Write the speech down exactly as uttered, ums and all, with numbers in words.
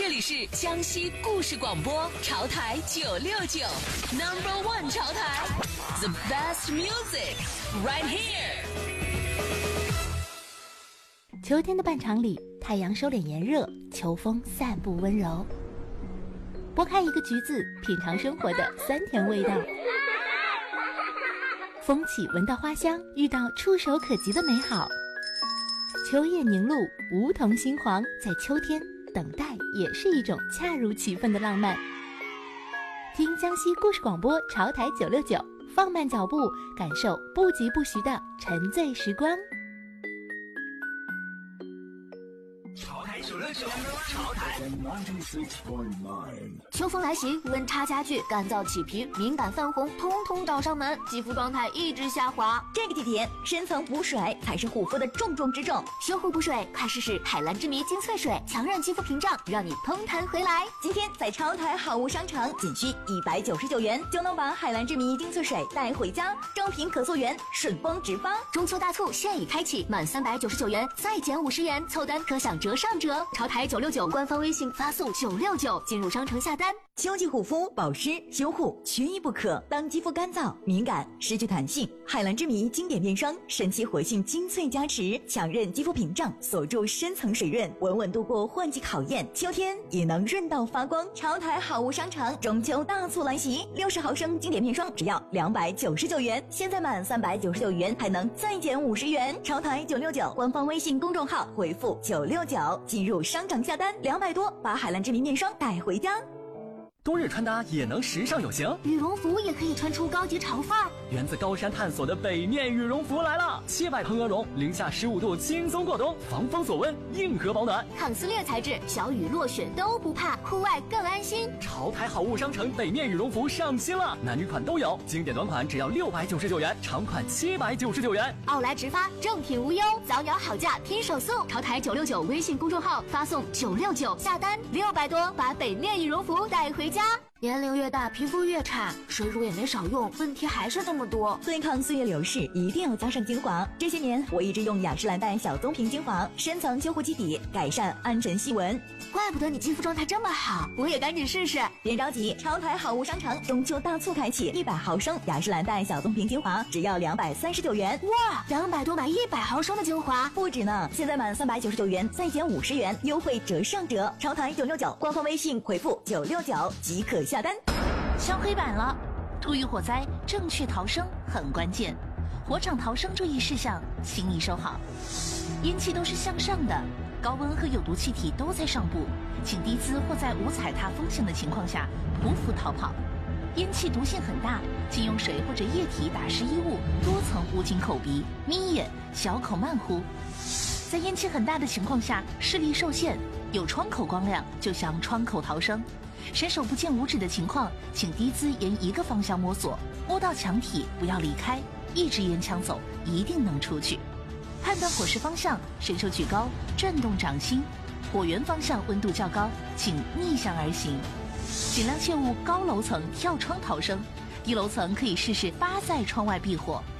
这里是江西故事广播潮台九六九 Number One 潮台 The best music right here。 秋天的半场里，太阳收敛炎热，秋风散步温柔。剥开一个橘子，品尝生活的酸甜味道。风起闻到花香，遇到触手可及的美好。秋叶凝露，梧桐新黄，在秋天等待也是一种恰如其分的浪漫。听江西故事广播潮台九六九，放慢脚步，感受不疾不徐的沉醉时光。 潮台九六九，潮台。 秋风来袭，温差加剧，干燥起皮，敏感泛红，通通找上门，肌肤状态一直下滑。 这个季节，深层补水才是护肤的重中之重。 修护补水，快试试海蓝之谜精粹水，强韧肌肤屏障，让你嘭弹回来。 今天在潮台好物商城，仅需一百九十九元就能把海蓝之谜精粹水带回家，正品可溯源，顺丰直发。 中秋大促现已开启，满三百九十九元再减五十元，凑单可享折上折。潮台九六九官方微信发送九六九进入商城下单。 秋季护肤保湿修护缺一不可，当肌肤干燥敏感失去弹性，海蓝之谜经典面霜神奇活性精粹加持，强韧肌肤屏障，锁住深层水润，稳稳度过换季考验，秋天也能润到发光。潮台好物商城中秋大促来袭，六十毫升经典面霜只要两百九十九元，现在满三百九十九元还能再减五十元。潮台九六九官方微信公众号回复九六九进入商场下单，两百多把海蓝之谜面霜带回家。 冬日穿搭也能时尚有型， 羽绒服也可以穿出高级潮范儿。 源自高山探索的北面羽绒服来了，七百蓬鹅绒，零下十五度轻松过冬，防风锁温，硬核保暖， 抗撕裂材质，小雨落雪都不怕，户外更安心。 潮台好物商城北面羽绒服上新了，男女款都有，经典短款只要六百九十九元，长款七百九十九元。 奥莱直发，正品无忧，早鸟好价拼手速。潮台九六九微信公众号发送九六九下单，六百多把北面羽绒服带回家。年龄越大，皮肤越差，水乳也没少用，问题还是这么多。 对抗岁月流逝，一定要加上精华。这些年，我一直用雅诗兰黛小棕瓶精华，深层修护基底，改善暗沉细纹。 怪不得你肌肤状态这么好，我也赶紧试试。 别着急，潮台好物商城中秋大促开启，一百毫升雅诗兰黛小棕瓶精华只要两百三十九元。 哇，两百多买一百毫升的精华， 不止呢！现在满三百九十九元再减五十元，优惠折上折。潮台九六九官方微信回复九六九即可下单。 敲黑板了，突遇火灾，正确逃生很关键。火场逃生注意事项，请你收好。烟气都是向上的，高温和有毒气体都在上部，请低姿或在无踩踏风险的情况下匍匐逃跑。烟气毒性很大，请用水或者液体打湿衣物，多层捂紧口鼻，眯眼，小口慢呼。在烟气很大的情况下，视力受限，有窗口光亮就向窗口逃生。伸手不见五指的情况，请低姿沿一个方向摸索，摸到墙体不要离开，一支烟枪走，一定能出去。判断火势方向，伸手举高，震动掌心。火源方向温度较高，请逆向而行。尽量切勿高楼层跳窗逃生，低楼层可以试试扒在窗外避火。